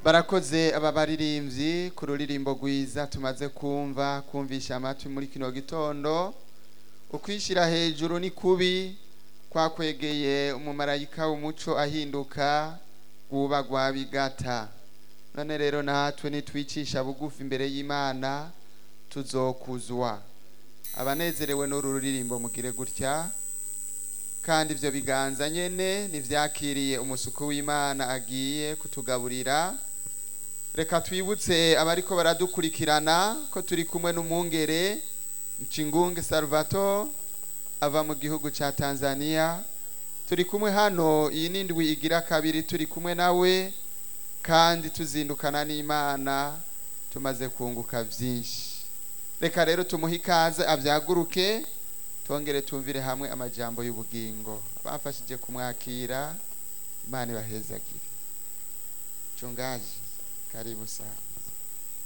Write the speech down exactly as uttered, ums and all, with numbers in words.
barakoze aba baririmbyi ku ruririmbo rwiza tumaze kumva kumvisha amatwi muri kino gitondo. Ukwishira hejuru ni kubi kwakwegeye umumarayika w'umuco ahinduka guba gwa bigata. None rero natwe nitwicisha bugufi imbere y'Imana tuzokuzwa. Abanezerewe n'uru ruririmbo mugire gutya, kandi ivyo biganza nyene nivyakiriye umusuku w'Imana agiye kutugaburira. Reka twibutse abariko baradukurikirana ko turi kumwe n'umwungere Mchingunge Salvatore ava mu gihugu ca Tanzania. Turi kumwe hano iyi nindwi igira kabiri turi kumwe nawe, kandi tuzindukana n'Imana tumaze kunguka vyinshi. Reka rero tumuhe ikaze avyaguruke, twongere tumvire hamwe amajambo y'ubugingo. Bafashije kumwakira, Imana ibahezagire. Chungaji, karibu sana.